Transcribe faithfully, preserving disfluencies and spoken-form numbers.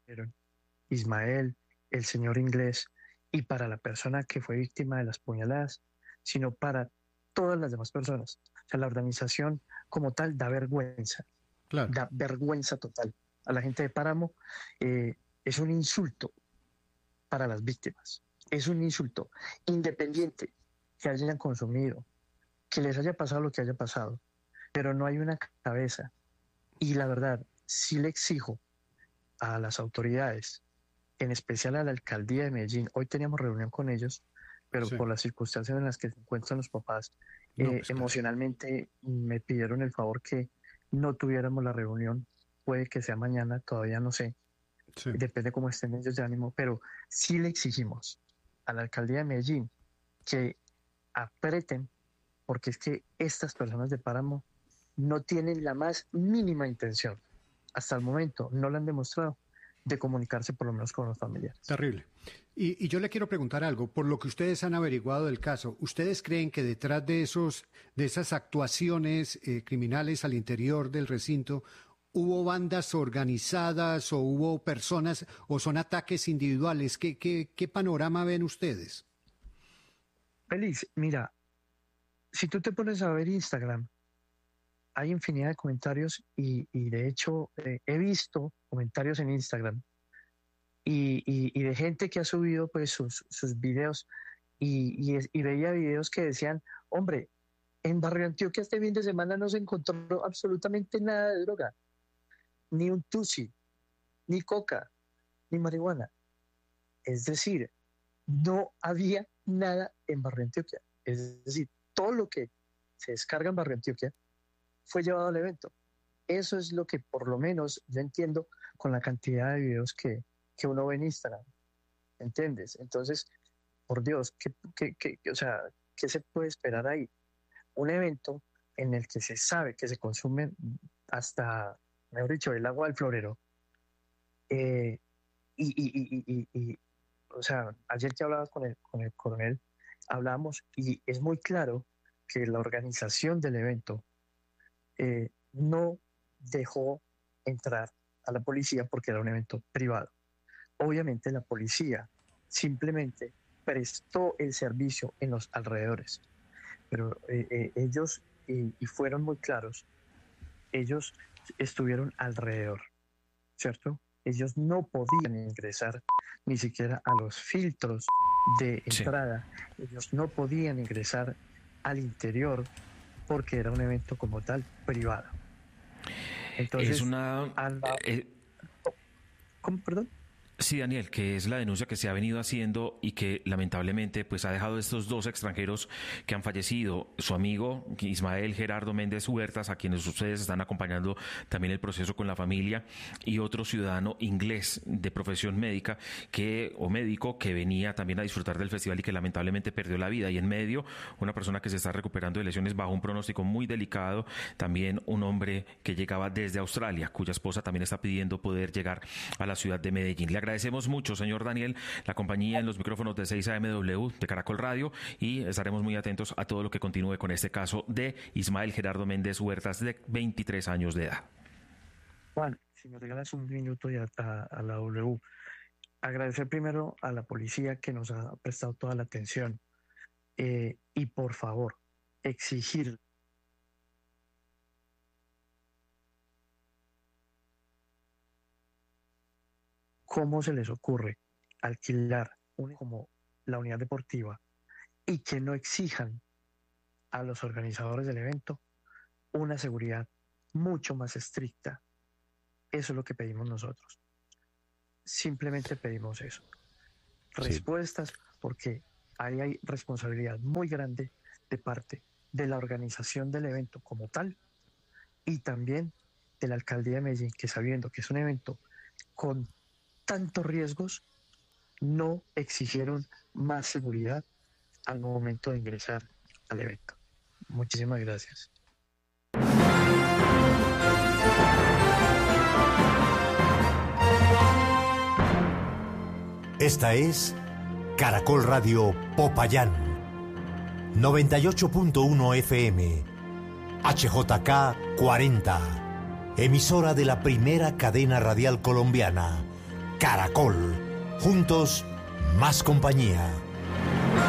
Ismael, el señor Inglés, y para la persona que fue víctima de las puñaladas, sino para todas las demás personas. O sea, la organización como tal da vergüenza, Claro. da vergüenza total. A la gente de Páramo eh, es un insulto para las víctimas, es un insulto, independiente que hayan consumido, que les haya pasado lo que haya pasado, pero no hay una cabeza. Y la verdad, sí le exijo a las autoridades, en especial a la alcaldía de Medellín. Hoy teníamos reunión con ellos, pero sí, por las circunstancias en las que se encuentran los papás, no, eh, pues, emocionalmente me pidieron el favor que no tuviéramos la reunión. Puede que sea mañana, todavía no sé. Sí. Depende cómo estén ellos de ánimo, pero sí le exigimos a la alcaldía de Medellín que aprieten, porque es que estas personas de Páramo no tienen la más mínima intención, hasta el momento no la han demostrado, de comunicarse por lo menos con los familiares. Terrible. Y, y yo le quiero preguntar algo, por lo que ustedes han averiguado del caso, ¿ustedes creen que detrás de esos, de esas actuaciones eh, criminales al interior del recinto hubo bandas organizadas o hubo personas o son ataques individuales? ¿Qué, qué, qué panorama ven ustedes? Félix, mira, si tú te pones a ver Instagram, hay infinidad de comentarios y, y de hecho eh, he visto comentarios en Instagram y, y, y de gente que ha subido pues sus, sus videos y, y, y veía videos que decían, hombre, en Barrio Antioquia este fin de semana no se encontró absolutamente nada de droga, ni un tusi, ni coca, ni marihuana. Es decir, no había nada en Barrio Antioquia. Es decir, todo lo que se descarga en Barrio Antioquia fue llevado al evento. Eso es lo que por lo menos yo entiendo con la cantidad de videos que, que uno ve en Instagram. ¿Entiendes? Entonces, por Dios, ¿qué, qué, qué, o sea, ¿qué se puede esperar ahí? Un evento en el que se sabe que se consume hasta, mejor dicho, el agua del florero. Eh, y, y, y, y, y, o sea, ayer que hablaba con el, con el coronel, hablábamos y es muy claro que la organización del evento Eh, no dejó entrar a la policía porque era un evento privado. Obviamente la policía simplemente prestó el servicio en los alrededores, pero eh, eh, ellos, y, y fueron muy claros, ellos estuvieron alrededor, ¿cierto? Ellos no podían ingresar ni siquiera a los filtros de entrada, sí. Ellos no podían ingresar al interior porque era un evento como tal privado. Entonces, es una... Anda, eh, ¿cómo, perdón? Sí, Daniel, que es la denuncia que se ha venido haciendo y que lamentablemente pues ha dejado estos dos extranjeros que han fallecido, su amigo Ismael Gerardo Méndez Huertas, a quienes ustedes están acompañando también el proceso con la familia, y otro ciudadano inglés de profesión médica que o médico que venía también a disfrutar del festival y que lamentablemente perdió la vida, y en medio una persona que se está recuperando de lesiones bajo un pronóstico muy delicado, también un hombre que llegaba desde Australia, cuya esposa también está pidiendo poder llegar a la ciudad de Medellín. Le agradecemos mucho, señor Daniel, la compañía en los micrófonos de seis A M W de Caracol Radio, y estaremos muy atentos a todo lo que continúe con este caso de Ismael Gerardo Méndez Huertas, de veintitrés años de edad. Juan, si me regalas un minuto ya a, a la W, agradecer primero a la policía que nos ha prestado toda la atención eh, y por favor, exigir cómo se les ocurre alquilar una como la unidad deportiva y que no exijan a los organizadores del evento una seguridad mucho más estricta. Eso es lo que pedimos nosotros. Simplemente pedimos eso. Respuestas, sí. Porque ahí hay responsabilidad muy grande de parte de la organización del evento como tal y también de la alcaldía de Medellín, que sabiendo que es un evento con tantos riesgos, no exigieron más seguridad al momento de ingresar al evento. Muchísimas gracias. Esta es Caracol Radio Popayán, noventa y ocho punto uno F M, H J K cuarenta, emisora de la primera cadena radial colombiana, Caracol. Juntos, más compañía.